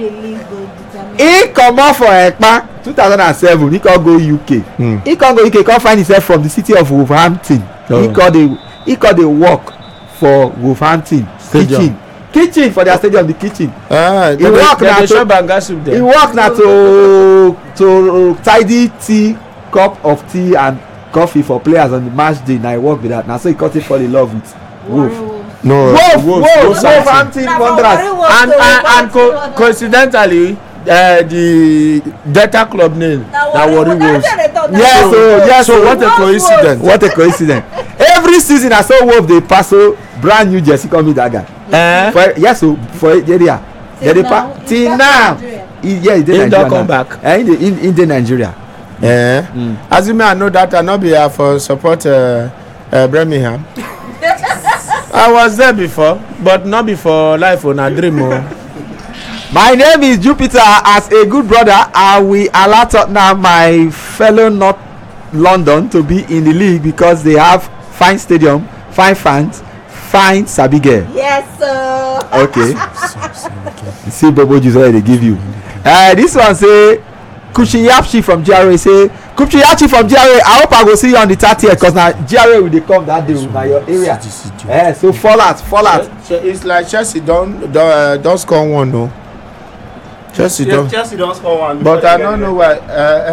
the league go determine. He come out for Ekpa 2007. He can go UK. He can go UK. Come find himself from the city of Wolverhampton. He called the work for Wolverhampton kitchen for their stadium. The kitchen. He work now to tidy tea, cup of tea and coffee for players on the match day. Now he work with that. Now so he got it fall in love with Wolf. Wolverhampton Wanderers. And coincidentally, the Delta club name na Warri Wolves. So what a coincidence. What a coincidence. Every season I saw Wolf dey pass so brand new jersey come meet that guy. For area till now he dey Nigeria come back. In Nigeria. As you may I know that I no be here for support Birmingham. I was there before, but not before life on a dream. My name is Jupiter. As a good brother, I will allow Tottenham, my fellow North London, to be in the league because they have fine stadium, fine fans, fine sabi girl. Yes, sir. Okay. See Bobo juice already give you. This one say Kuchiyapchi from GRA say Kuchiyapchi from GRA. I hope I go see you on the 30th because now GRA will dey come that day na your area. So fall out. It's like Chelsea don't score one, no. Chelsea don't score one. But I don't know why.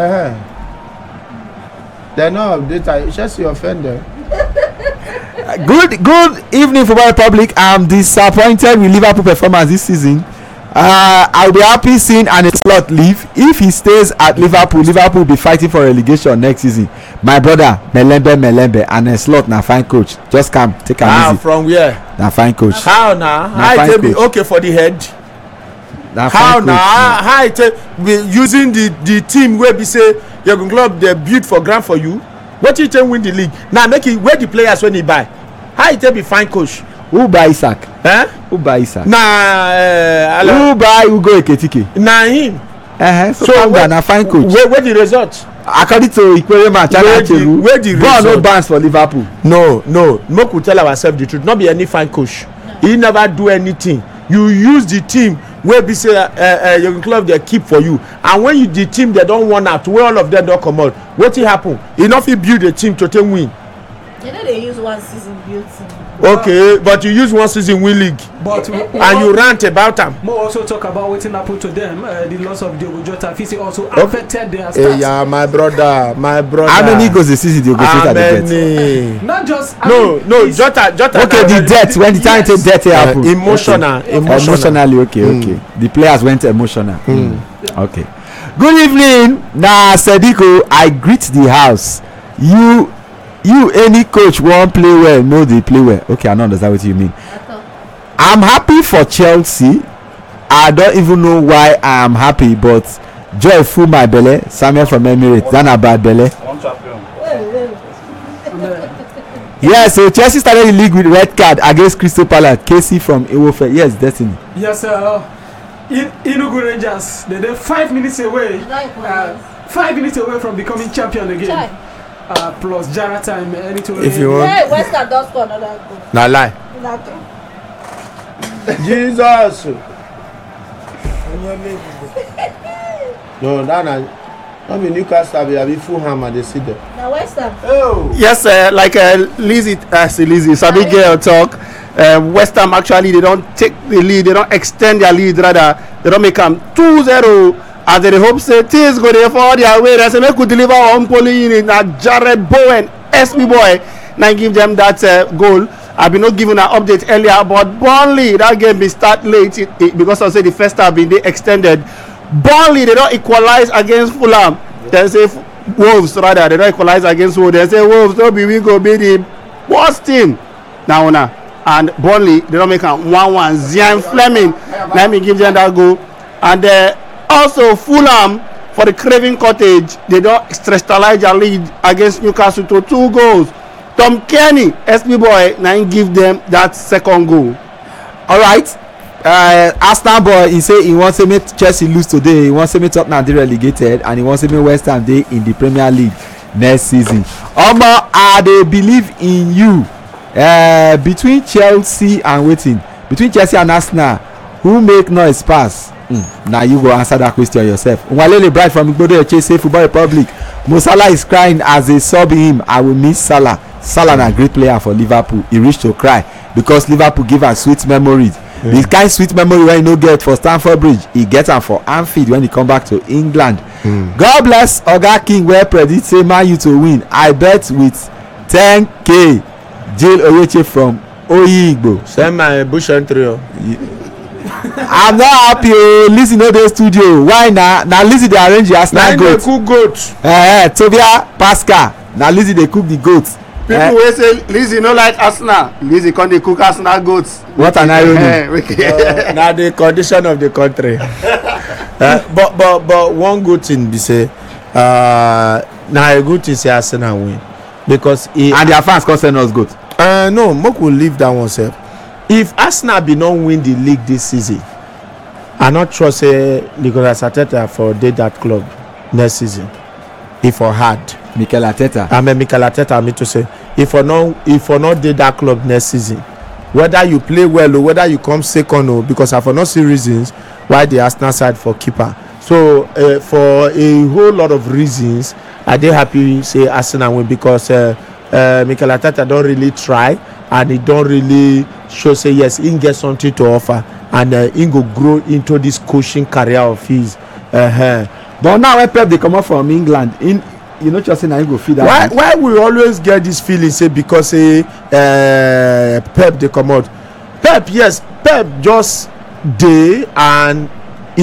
They're not updated. Chelsea offended. Good evening, Football Republic. I'm disappointed with Liverpool performance this season. I'll be happy seeing Arne Slot leave. If he stays at Liverpool will be fighting for relegation next season. My brother Melembe Arne Slot na fine coach. Just come take am easy. From where? Na fine coach. How now? How it be okay for the head? How now? How it be using the team where be say your club they build for ground for you? What you tell win the league? Now make it where the players when he buy. How it be fine coach? Who buy Isaac? Who buy Isaac? Who buy Ugo Eketike? Na him. So na fine coach. Where the result? According to Ikwerema Chanacheru, where the result? No bans for Liverpool. No. Make we tell ourselves the truth. Not be any fine coach. He never do anything. You use the team where be say your club they keep for you, and when you the team they don't want out, where all of them don't come out, what will happen? You not fit build a team to take win. You know they use one season build team. Okay, but you use one season win league. But and you rant about them. More also talk about what happened to them. The loss of Diogo Jota also affected their stats. Yeah, my brother. How many goals the season Diogo Jota get? Not just. Jota. Okay, the debt when the time take debt happen. Emotionally, okay. The players went emotional. Okay. Good evening, na Sediko. I greet the house. You any coach won't play well, no they play well. Okay, I don't understand what you mean. I'm happy for Chelsea. I don't even know why I am happy, but joy full my belly. Samuel from Emirates, that na bad belly. Yeah, so Chelsea started the league with red card against Crystal Palace. Casey from Iwofe. Yes, Destiny. Yes, Enugu Rangers. They're 5 minutes away. 5 minutes away from becoming champion again. Plus Jara time. If you want. Hey, West Ham don't score another goal. Nah lie. Jesus. No, that na. Not be Newcastle, be Fulham and they sit there. Now West Ham. Oh. Yes, like Lizzie, Sabi girl talk. West Ham actually they don't take the lead, they don't extend their lead, rather they don't make them 2-0. As they hope say things go there for their way. They say make we deliver one polling in it. Now Jared Bowen, SB boy, now give them that goal. I've been not given an update earlier, but Burnley that game be start late because I say the first half been they extended. Burnley they don't equalize against Fulham. They say Wolves rather they don't equalize against Wolves. They say Wolves don't be we go be the worst team now and Burnley they don't make a 1-1. Zian Fleming let me give them that goal. And also Fulham for the Craven Cottage they don't stretch their lead against Newcastle to 2 goals. Tom Kenny SB boy now give them that second goal. All right. Arsenal boy he say he wants to make Chelsea lose today. He wants to make Tottenham dey relegated and he wants to make West Ham dey in the Premier League next season. Omo, I dey believe in you. Between Chelsea and Arsenal, who make noise pass? Now you go answer that question yourself. Nwalele Bright from Igbodo Eche Football Republic. Mo Salah is crying as they sub him. I will miss Salah. Salah na great player for Liverpool. He reached to cry because Liverpool give am sweet memories. The kind sweet memory wey he no get for Stamford Bridge, he get am for Anfield when he come back to England. God bless Oga King wey predict say Man U to win. I bet with 10k. Jill Oyeche from Oyigbo. Send my bush entry. I'm not happy. Lizzy no dey studio. Why na Lizzy dey arrange the Arsenal goat. Na dey cook goat. Tobia Pascal. Na Lizzy dey cook the goat. People wey say Lizzy no like Arsenal, Lizzy come dey cook Arsenal goats. What an irony. Na the condition of the country. But one good thing be say na a good thing say Arsenal win because and their fans come send us goat. No, make we leave that one sef. If Arsenal be not win the league this season, I not sure say Nicolas Arteta for dey that club next season. If for hard. Mikel Arteta. I mean Mikel Arteta. I mean to say if for not dey that club next season, whether you play well or whether you come second or because I for not see reasons why the Arsenal side for keeper. So for a whole lot of reasons, I dey happy say Arsenal win because Mikel Arteta don't really try and he don't really show say yes he get something to offer and he go grow into this coaching career of his. But now when Pep dey comot from England, you know just say na him go feed that. Why we always get this feeling say because say Pep dey comot. Pep just dey and he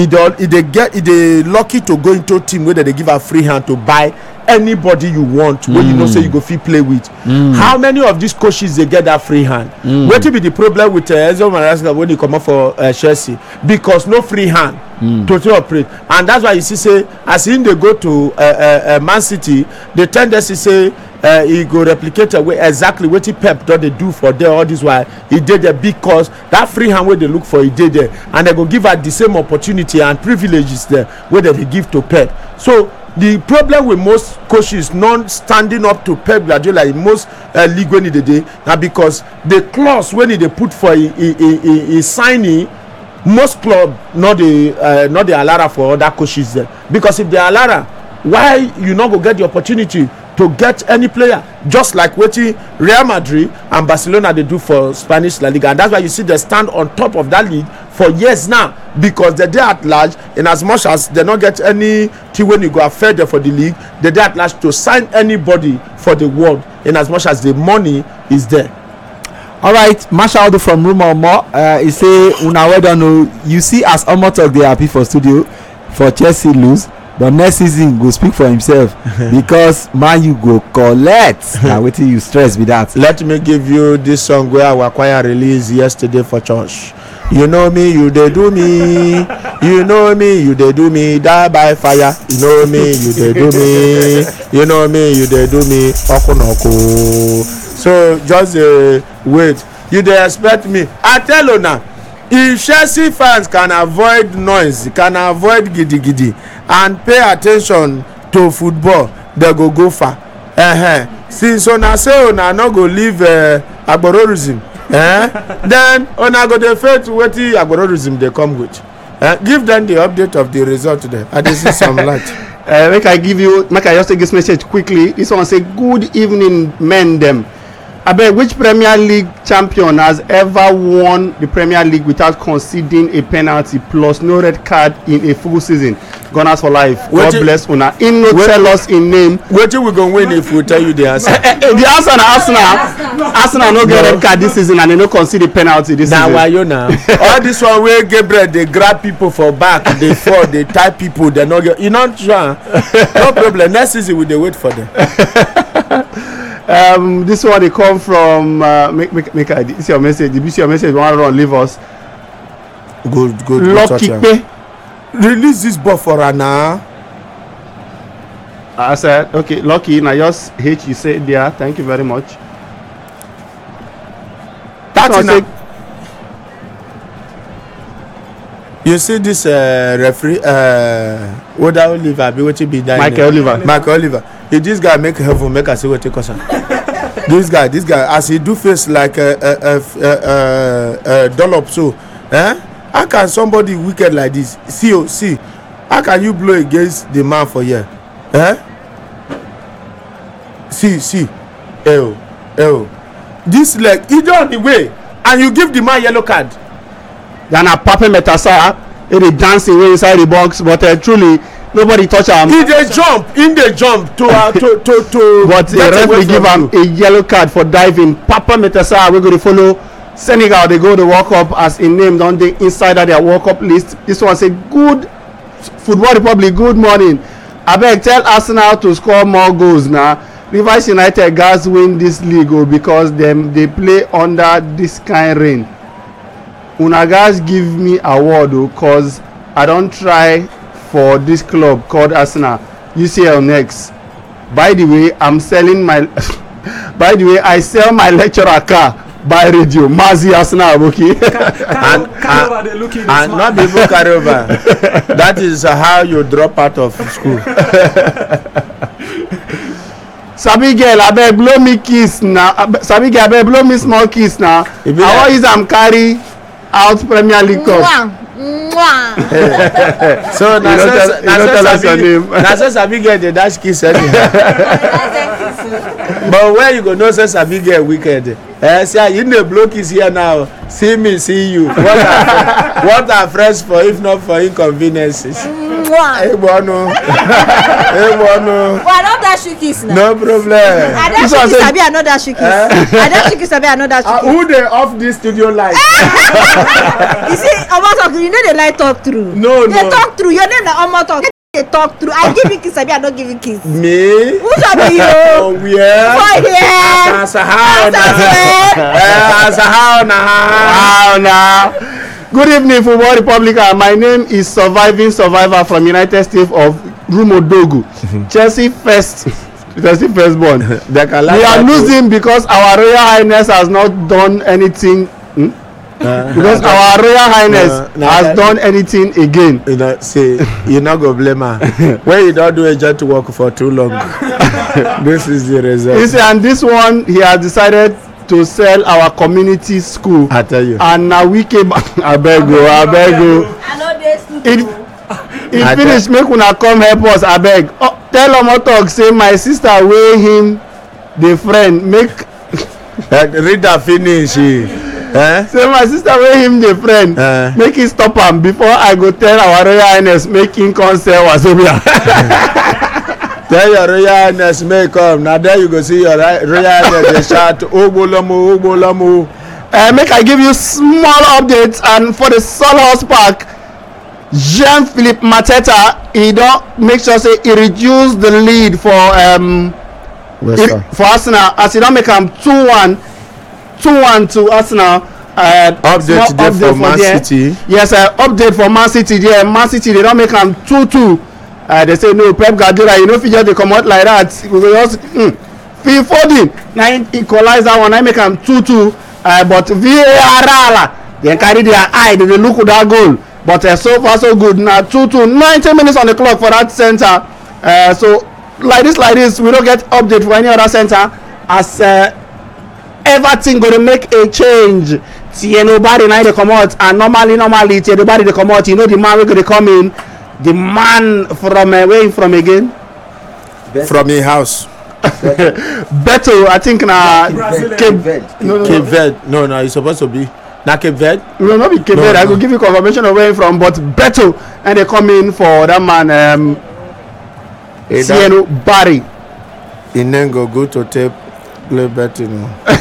dey lucky to go into team wey dey give a free hand to buy anybody you want wey you know say you go fit play with. How many of these coaches dey get that free hand? Wetin be the problem with Enzo Maresca when he comot for Chelsea? Because no free hand to take operate, and that's why you see say as him dey go to Man City, the tendency say he go replicate exactly wetin Pep don dey do for there all this while he dey there because that free hand wey dey look for he dey there and they go give her the same opportunity and privileges there wey dem dey give to Pep. So the problem with most coaches not standing up to Pep Guardiola in most league when he dey na because the clause when he dey put for he signing most club not dey allow for other coaches there because if they allow why you no go get the opportunity to get any player just like wetin Real Madrid and Barcelona dey do for Spanish La Liga, and that's why you see they stand on top of that league for years now because they dey at large in as much as they no get any thing wey you go affect them for the league, they dey at large to sign anybody for the world in as much as the money is there. Alright, Mashaldo from Rumor More he say una well done o. You see as Omo talk dey happy for studio for Chelsea lose, but next season go speak for himself because Man U go collect. Na wetin you stress be that. Let me give you this song wey our choir release yesterday for church. You know me, you dey do me. You know me, you dey do me. Die by fire. You know me, you dey do me. You know me, you dey do me. Okunoko. So just wait. You dey expect me? I tell una, if Chelsea fans can avoid noise, can avoid gidi and pay attention to football, they go far. Since una say una no go leave agbororism, then una go dey fail to wetin agbororism dey come with. Give them the update of the result today. I dey see some light. Make I just take this message quickly. This one say good evening men dem. Abeg, which Premier League champion has ever won the Premier League without conceding a penalty plus no red card in a full season? Gunners for life. God bless una. Him no tell us in name. Wetin we go win if we tell you the answer? The answer na Arsenal. Arsenal no get red card this season and they no concede a penalty this season. Na wayo na. All this one wey Gabriel dey grab people for back, dey fall, dey tie people, dey no get. You know sure? No problem. Next season we dey wait for them. This one they come from make I this your message. If you see your message, you want to run, leave us. Good. Lucky pay. Release this ball for her now. I said okay. Lucky. Now just H you said there. Thank you very much. You see this referee Oda Oliver be wetin be that Michael Oliver. If this guy make heaven make I see wetin cause am. This guy as he do face like a dollop so how can somebody wicked like this see how can you blow against the man for here see this leg e dey on the way and you give the man yellow card. Then a Pape Metasa he dey dance away inside the box but truly nobody touch am. He dey jump to but the referee give am a yellow card for diving. Pape Metasa wey go dey follow Senegal dey go the World Cup as im name don dey inside their World Cup list. This one say good Football Republic good morning abeg tell Arsenal to score more goals na. Rivers United gatz win this league because dem dey play under this kind rain. Una gatz give me award cause I don try for this club called Arsenal. UCL next. By the way, I sell my lecturer car by radio. Mazi Arsenal Aboki. and not people carry over. That is how you drop out of school. Sabi girl abeg blow me kiss na. Sabi girl abeg blow me small kiss na. I wan use am carry out Premier League Cup. So na so Sabi girl dey dash kiss anyhow. But where you go know say Sabi girl wicked? Say you dey blow kiss here now. See me see you. What are friends for if not for inconveniences? Ebono. Why not that she kiss now? No problem. I don't she kiss Sabi another she kiss. I don't she kiss Sabi another she kiss. Who dey off this studio light? You see, Omo you know they like talk through. No. They talk through. Your name na Omo talk. They talk through. I give you kiss Sabi, I don't give you kiss. Me? Who shall be you? Oh, where? For here. As how now? Good evening, Football Republic. My name is Surviving Survivor from United States of Rumodogu. Chelsea firstborn. We are losing because our Royal Highness has not done anything. Because our Royal Highness has done anything again. You know, say you not go blame her. When you don't do a job to work for too long. This is the result. And this one, he has decided to sell our community school. I tell you. And now we came. I beg you. I know this. It finish. Make una come help us. I beg. Oh, tell Omo talk. Say my sister weigh him, the friend make. Read that finish. Say my sister weigh him, the friend make him stop am before I go tell our Royal Highness make him come sell Wazobia. Tell your Royal Highness may come. Now there you go see your Royal Highness they shout Ogbolomo. Make I give you small updates and for the Selhurst Park, Jean-Philippe Mateta he don make sure say he reduce the lead for Arsenal as he don make am 2-1 to Arsenal. Update for Man City. Yes, update for Man City there. Man City they don make am 2-2. They say no, Pep Guardiola, you know, if you just come out like that, we will just Phil Foden, now equalize that one, I make them 2-2. But VAR, they carry their eye, they look at that goal. But so far so good. Now 2-2, 90 minutes on the clock for that center. So like this, we don't get update for any other center. As everything gonna make a change. See nobody now they come out, and normally nobody they come out. You know the man we gonna come in. The man from where from again? From a house. Beto, I think na Cape Verde. Cape Verde. No, it's supposed to be na Cape Verde. No, not be Cape Verde. I will give you confirmation of where from, but Beto, and they come in for that man. Sieno Barry. In then go to tape play Beto.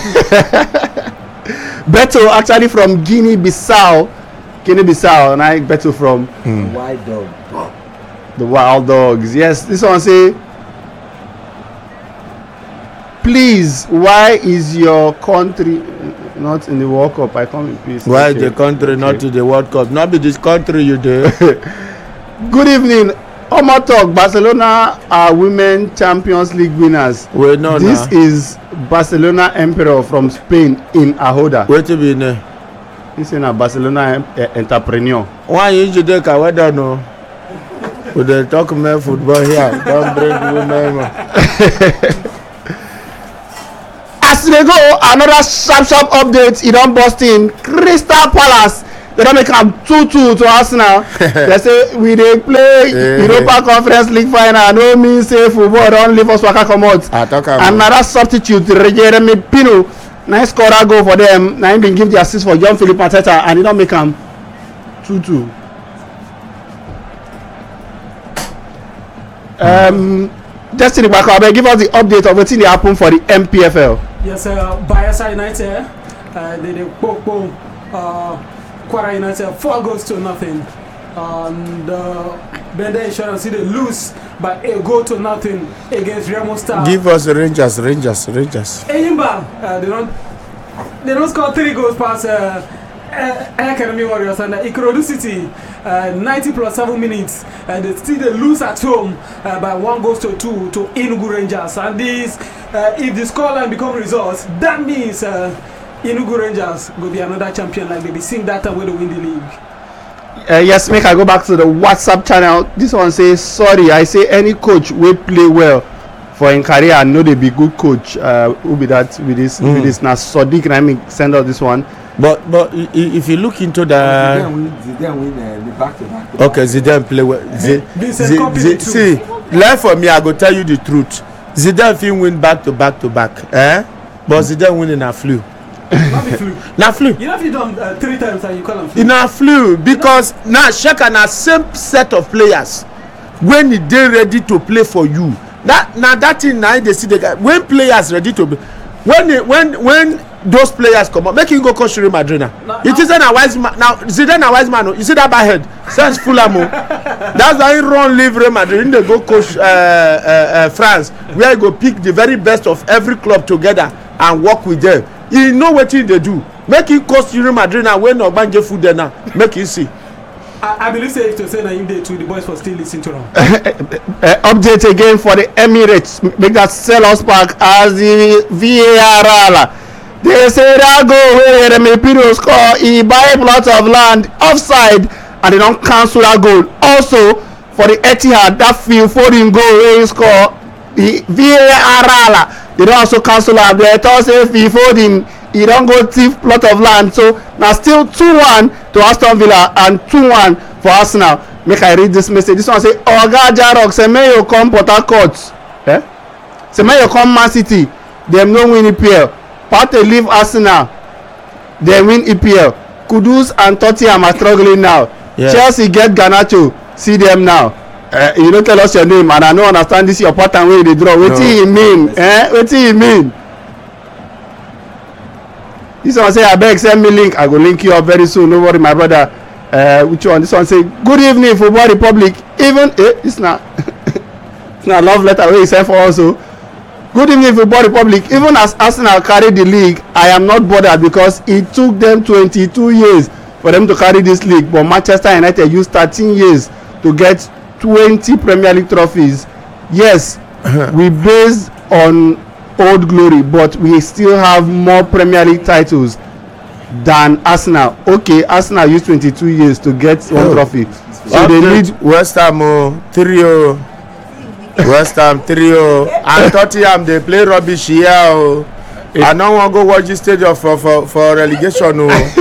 Beto actually from Guinea-Bissau, and I Beto from Wild Dog. The Wild Dogs. Yes, this one say, please, why is your country not in the World Cup? I come in peace. Why is the country not in the World Cup? Not be this country you do. Good evening. Omo talk, Barcelona are women Champions League winners. Wait, no, this is Barcelona Emperor from Spain in Ahoda. Wait to be there. This is a Barcelona entrepreneur. Why you do that? I don't know. We dey talk men football here. Don't bring women. As they go, another sharp update. It don't bust in. Crystal Palace they don't make am 2-2 to Arsenal. They say we dey play Europa Conference League final. No mean say football don leave us waka comot. Another substitute, Jeremy Pino, na score that goal for them. Na him bin give the assist for John Philip Mateta, and he don make am 2-2. Destiny Bako, abeg give us the update of wetin dey happen for the MPFL. Yes, Bayelsa United, they dey popo Kwara United 4 goals to nothing. And Bender Insurance they lose by a goal to nothing against Remo Star. Give us Rangers. Eyimba, they don't score 3 goals past Academy Warriors, and Ikorodu City 90 plus 7 minutes, they still lose at home by 1 goal to 2 to Enugu Rangers. And this, if the scoreline become results, that means Enugu Rangers will be another champion, like they be seeing that time when they win the league. Yes, make I go back to the WhatsApp channel. This one says, sorry, I say any coach will play well for in career and know they be good coach. Who be that with this? With this now Sadiq, and I mean send out this one. But if you look into the Zidane win the back-to-back. Okay, Zidane play well. See, learn for me. I go tell you the truth. Zidane fit win back to back, but Zidane win in a flu. Na flu. You know if you done 3 times and you call them flu. In a flu because now Sheka na same set of players when they ready to play for you. That thing now they see the guy when players ready to be when those players come up make him go coach Real Madrid now. It isn't a wise man now. Zidane a wise man. You see that bad head sense Fulham. That's why he run leave Real Madrid. He go coach France where he go pick the very best of every club together and work with them. He know what they do. Make him coach Real Madrid now when Ogbanje food there now. Make him see. I believe safe to say that him day too. The boys for still listening to them. Update again for the Emirates. Make that Selhurst Park as the VAR. They say that goal where the Mepino score, he buy a plot of land offside and they don't cancel that goal. Also for the Etihad, that field folding goal where he score, the VAR, they don't also cancel that. They thought say field folding, he don't go thief plot of land. So now still 2-1 to Aston Villa and 2-1 for Arsenal. Make I read this message. This one say, Oga Jarok, say may you come Port Harcourt. Say may you come Man City. Them no win EPL. Partey leave Arsenal, they win EPL. Kudus and Tottenham are struggling now. Yeah. Chelsea get Garnacho, see them now. You don't tell us your name, and I don't understand this your pattern where they draw. What do you mean? What do you mean? This one say, I beg, send me link. I go link you up very soon. No worry, my brother. Which one? This one say, good evening, Football Republic. Even it's not it's not love letter where he sent for also. Good evening, Football Republic. Even as Arsenal carry the league, I am not bothered because it took them 22 years for them to carry this league. But Manchester United used 13 years to get 20 Premier League trophies. Yes, we based on old glory, but we still have more Premier League titles than Arsenal. Okay, Arsenal used 22 years to get one trophy. So they need West Ham trio. West Ham trio and Tottenham they play rubbish here. I don't want to go watch this stadium for relegation.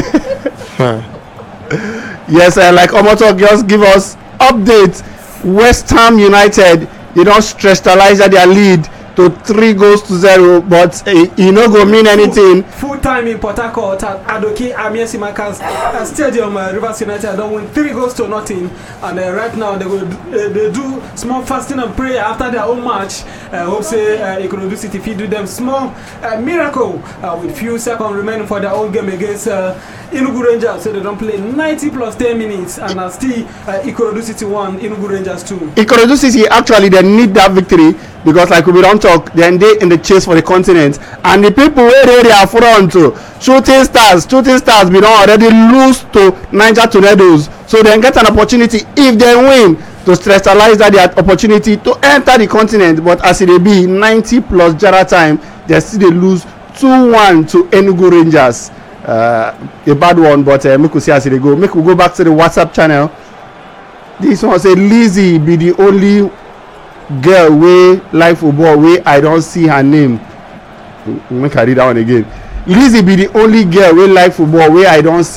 Yes, like Omoto just give us updates. West Ham United, they don't stress-alize their lead to 3-0, but it no go mean anything. Full time in Port Harcourt at Adoke Amir Simakas Stadium. Rivers United don't win 3-0, and right now they do small fasting and prayer after their own match. Hope say Ikorodu City fit do them small miracle with few seconds remaining for their own game against Enugu Rangers. So they don't play 90 plus 10 minutes, and still Ikorodu City 1, Enugu Rangers 2. Ikorodu City actually they need that victory because like we don't talk, then they in the chase for the continent, and the people where they are front to shooting stars we don't already lose to Niger Tornadoes, so they get an opportunity if they win to stress-alize that opportunity to enter the continent. But as it be 90 plus Jara time, they still they lose 2-1 to Enugu Rangers. A bad one, but make we see as they go. Make we go back to the WhatsApp channel. This one say Lizzie be the only girl wey like football wey I don't see her name. Make I read that one again. Lizzie be the only girl wey like football wey I don't see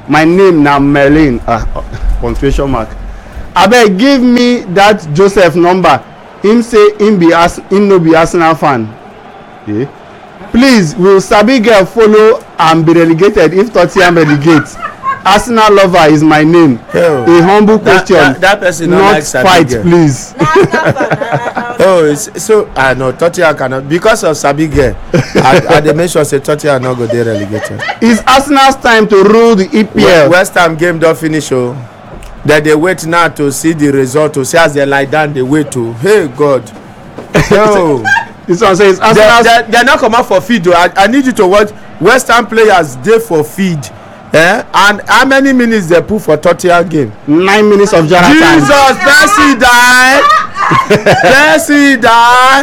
my name na Merlin punctuation mark. Abeg give me that Joseph number. Him say him no be Arsenal fan. Okay. Please, will Sabi girl follow and be relegated if Tottenham relegates? Arsenal lover is my name. Oh. A humble question. That person not like fight, girl. please. Oh, so I know Tottenham cannot because of Sabi girl. I dey make sure say Tottenham no go dey relegated. It's Arsenal's time to rule the EPL. West Ham game don finish o. Then they wait now to see the result to see as they lie down they wait to. Hey God. No. This one says Arsenal. They're not coming for feed. I need you to watch West Ham players dey for feed. And how many minutes they put for Tottenham game? 9 minutes of Jara time. Jesus, Messi die. Messi die.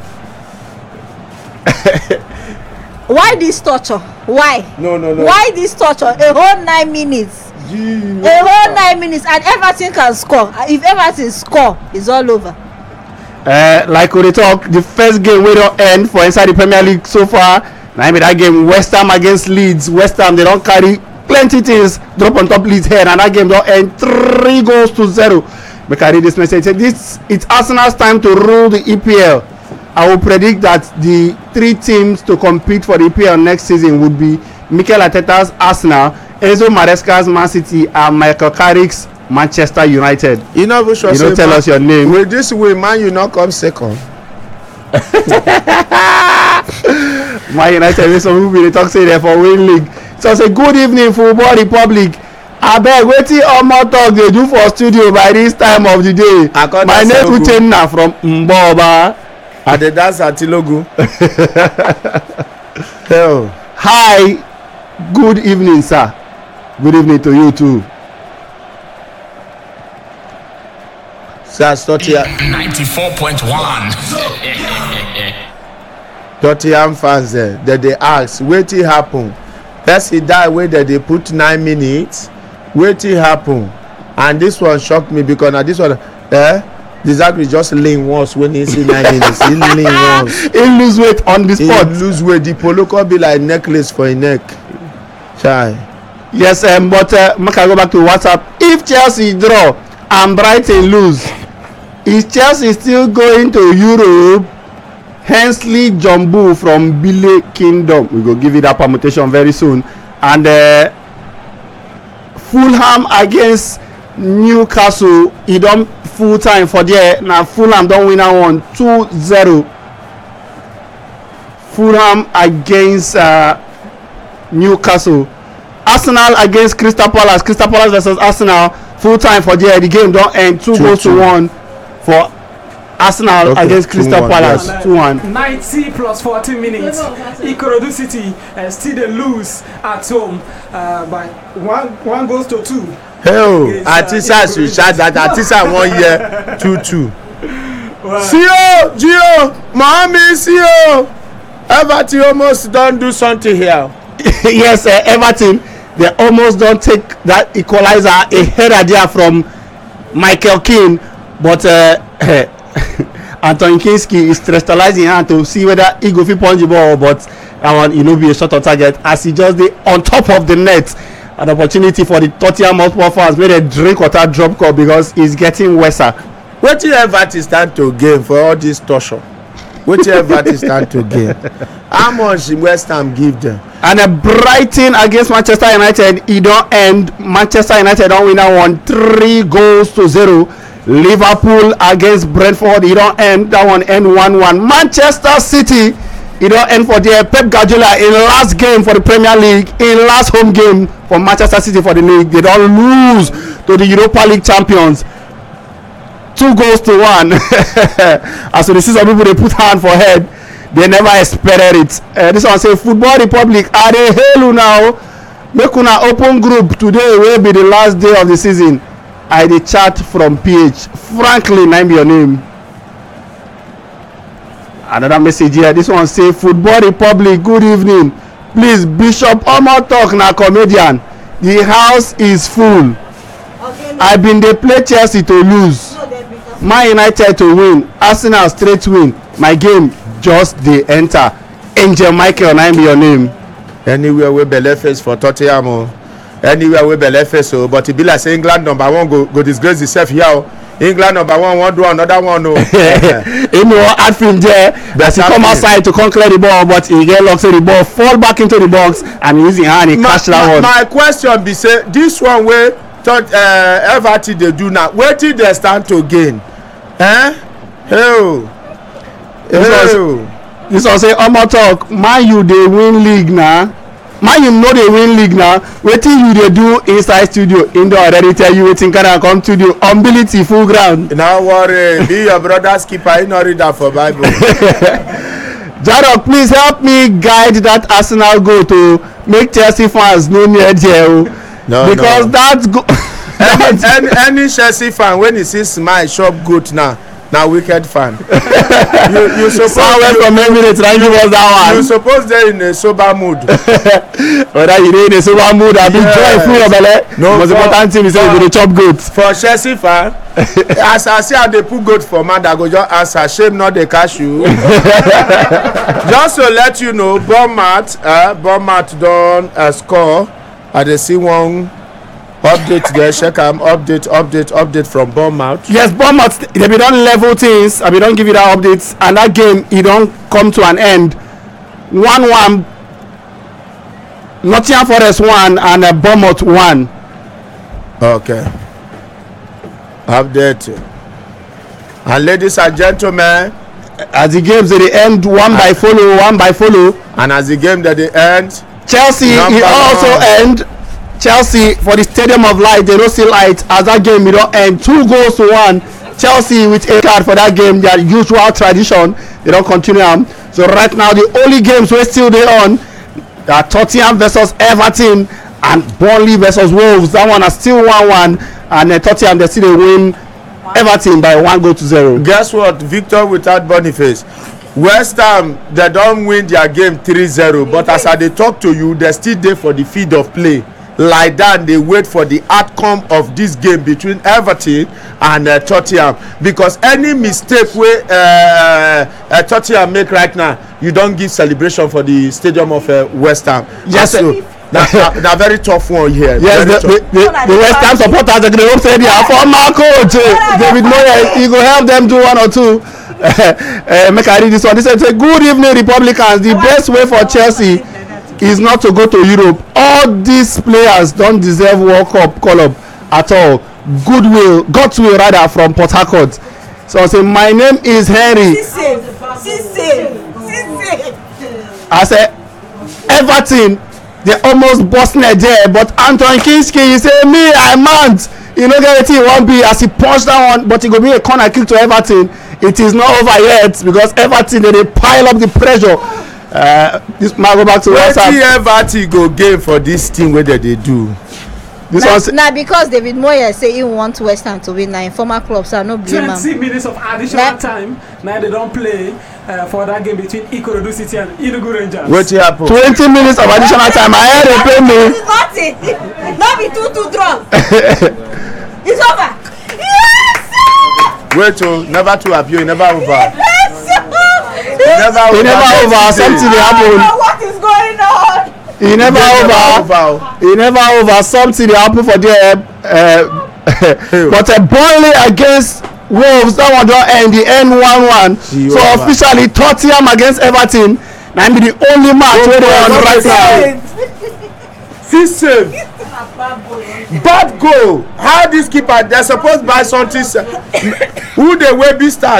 Why this torture? Why? No. Why this torture? A whole 9 minutes. A whole 9 minutes, and Everton can score. If Everton score, it's all over. Like we talk, the first game we don't end for inside the Premier League so far. Now that game, West Ham against Leeds. West Ham they don't carry plenty things drop on top Leeds head, and that game don't end 3-0. We carry this message. It's Arsenal's time to rule the EPL. I will predict that the 3 teams to compete for the EPL next season would be Mikel Arteta's Arsenal, Enzo Maresca's Man City, and Michael Carrick's Manchester United. You know, sure you don't tell us your name. With this way, man, you not come second. Man United, some people they talk say they for win league. So say good evening, Football Republic. Abeg wetin omo talk dey do for studio by this time of the day. My name Uchenna from Mboba. I dey dance at Tilogu. Hi, good evening, sir. Good evening to you too. Sir, Tottenham 94.1. Tottenham fans that they ask wetin happen. Person die wey they put 9 minutes. Wetin happen? And this one shocked me because na this one the Zachary just lean once when he see 9 minutes. He lean once. He lose weight on the spot. He lose weight. The polo could be like necklace for a neck. Chai. Yes, but make I go back to WhatsApp. If Chelsea draw and Brighton lose, is Chelsea still going to Europe? Hensley Jumbo from Bile Kingdom. We go give you that permutation very soon. And Fulham against Newcastle. He done full time for there. Now Fulham don't win that one 2-0. Fulham against Newcastle. Arsenal against Crystal Palace. Crystal Palace versus Arsenal. Full time for there. The game don't end 2-1 for Arsenal against Crystal Palace. 2-1. 90 plus 40 minutes. Ikorodu City still they lose at home by one goes to 2. Hell, Atisa should shout that Atisa 1 year 2-2. CEO, Gio, Mohamed, CEO. Everton almost don't do something here. Yes, Everton, they almost don't take that equalizer a header there from Michael Keane, but Anton Kinski is crystallizing hand to see whether he go fit punch the ball, but that one he no be a shot on target as he just dey on top of the net. An opportunity for the Tottenham Hotspur fans make dem drink water drop cup because he's getting worse. Wetin Everton stand to gain for all this torture? Wetin Everton stand to gain? How much West Ham give them? And Brighton against Manchester United, e don end. Manchester United don win that one 3-0. Liverpool against Brentford, e don end. That one end 1-1. Manchester City, e don end for there. Pep Guardiola in last game for the Premier League, in last home game for Manchester City for the league, they don lose to the Europa League champions 2-1. As we see some people dey put hand for head, they never expected it. This one say Football Republic, are they hail now? Make una open group today will be the last day of the season. I dey chat from PH. Frankly, name your name. Another message here. This one say Football Republic, good evening. Please, Bishop Omo talk na comedian. The house is full. Okay, no. I been dey play Chelsea to lose. Man United to win. Arsenal straight win. My game just dey enter. Angel Michael, name your name. Anywhere we belle face for Tottenham. anywhere wey belle face o, but e be like say England number 1 go disgrace itself here o. England number 1 wan do another one o. He wan add film there as he come outside to come clear the ball, but he get luck say the ball fall back into the box and he use him hand, he catch that one. My question be say this one wey Everton dey do now, wetin dey stand to gain? This one say omo talk Man U dey win league na. Man U no dey win league na. Wetin you dey do inside studio? Indo already tell you wetin Ghana come studio. Umbility full ground. No worry, be your brother's keeper. He no read that for Bible. Jarok, please help me guide that Arsenal goal to make Chelsea fans no near there. Because that's go. any Chelsea fan when he see smile shop goat now wicked fan. you suppose from minutes right give us that one. You suppose dey in a sober mood. Whether you dey in a sober mood or be joy full of belle. No, most important thing is say you go dey chop goat. For Chelsea fan, as I see how they put goat for man, I go just answer shame not dey catch you. Just to let you know, Bournemouth don score. I dey see one update there. Check am update from Bournemouth. Yes, Bournemouth they be don level things. I be don give you that updates, and that game e don come to an end. 1-1 Nottingham Forest 1 and Bournemouth 1. Okay. Update. And ladies and gentlemen, as the games dey end one by follow, and as the game that they end, Chelsea e also end. Chelsea for the Stadium of Light, they no see light as that game e don end 2-1. Chelsea with a card for that game, their usual tradition, they don continue am. So right now the only games wey still dey on are Tottenham versus Everton and Burnley versus Wolves. That one is still 1-1, and Tottenham they still dey win Everton by 1-0. Guess what? Victor without Boniface. West Ham they don win their game 3-0, but as I dey talk to you, they still dey for the field of play. Lie down, they wait for the outcome of this game between Everton and Tottenham, because any mistake wey Tottenham make right now, you don give celebration for the stadium of West Ham. Yes, so na very tough one here. Yes, the West Ham supporters they hope say their former coach David Moyes he go help them do 1 or 2. Make I read this one. This say good evening Republicans. The best way for Chelsea is not to go to Europe. All these players don't deserve World Cup call-up at all. God's will rather from Port Harcourt. So I say my name is Henry. I say Everton they almost busting it there, but Anton Kinski he say me I mant. You know get it won't be as he punched that one, but it go be a corner kick to Everton. It is not over yet because Everton they pile up the pressure. This man go back to WhatsApp. Wetin Everton go gain for this thing wey they do? This na because David Moyes say he want West Ham to win na in former clubs, so no blame am. 20 minutes of additional time now they don play for that game between Ikorodu City and Enugu Rangers. Wetin happen? 20 minutes of additional time. I heard they pay me. Nothing. No be 2-2 draw. It's over. Yes. Wait oh, never too happy, you never over. Yes. He never over. Something dey happen. What is going on? He never over. Something dey happen for there. But Burnley against Wolves, that one don end. The end 1-1. So officially Tottenham against Everton na be the only match wey dey on right now. Save. Bad goal. How this keeper they suppose buy something? Who dey wey be star